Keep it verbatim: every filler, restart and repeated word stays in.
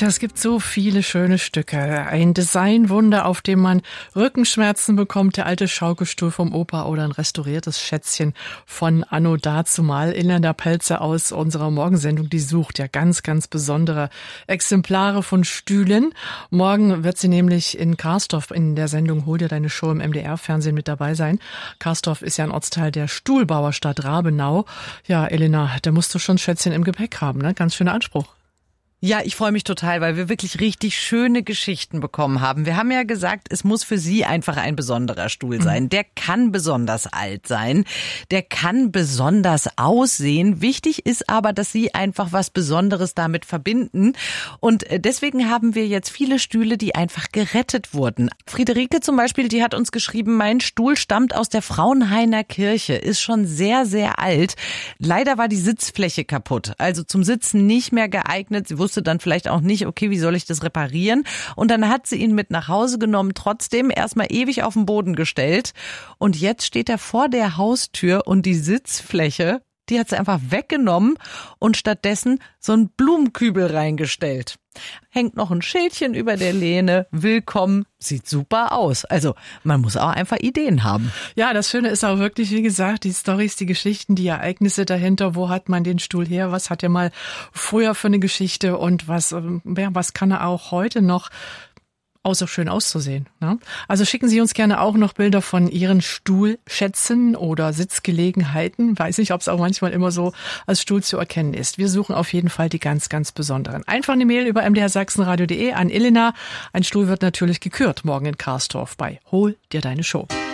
Ja, es gibt so viele schöne Stücke. Ein Designwunder, auf dem man Rückenschmerzen bekommt, der alte Schaukelstuhl vom Opa oder ein restauriertes Schätzchen von Anno dazumal. Elena Pelzer aus unserer Morgensendung, die sucht ja ganz, ganz besondere Exemplare von Stühlen. Morgen wird sie nämlich in Karsdorf in der Sendung Hol dir deine Show im M D R-Fernsehen mit dabei sein. Karsdorf ist ja ein Ortsteil der Stuhlbauerstadt Rabenau. Ja, Elena, da musst du schon Schätzchen im Gepäck haben, ne? Ganz schöner Anspruch. Ja, ich freue mich total, weil wir wirklich richtig schöne Geschichten bekommen haben. Wir haben ja gesagt, es muss für Sie einfach ein besonderer Stuhl sein. Der kann besonders alt sein, der kann besonders aussehen. Wichtig ist aber, dass Sie einfach was Besonderes damit verbinden. Und deswegen haben wir jetzt viele Stühle, die einfach gerettet wurden. Friederike zum Beispiel, die hat uns geschrieben, mein Stuhl stammt aus der Frauenhainer Kirche, ist schon sehr, sehr alt. Leider war die Sitzfläche kaputt, also zum Sitzen nicht mehr geeignet. Sie wusste dann vielleicht auch nicht, okay, wie soll ich das reparieren? Und dann hat sie ihn mit nach Hause genommen, trotzdem erstmal ewig auf den Boden gestellt. Und jetzt steht er vor der Haustür und die Sitzfläche, die hat sie einfach weggenommen und stattdessen so einen Blumenkübel reingestellt. Hängt noch ein Schildchen über der Lehne. Willkommen. Sieht super aus. Also man muss auch einfach Ideen haben. Ja, das Schöne ist auch wirklich, wie gesagt, die Storys, die Geschichten, die Ereignisse dahinter. Wo hat man den Stuhl her? Was hat er mal früher für eine Geschichte? Und was, ja, was kann er auch heute noch? Außer schön auszusehen. Ne? Also schicken Sie uns gerne auch noch Bilder von Ihren Stuhlschätzen oder Sitzgelegenheiten. Weiß nicht, ob es auch manchmal immer so als Stuhl zu erkennen ist. Wir suchen auf jeden Fall die ganz, ganz besonderen. Einfach eine Mail über m d r sachsenradio punkt d e an Elena. Ein Stuhl wird natürlich gekürt morgen in Karsdorf bei Hol dir deine Show.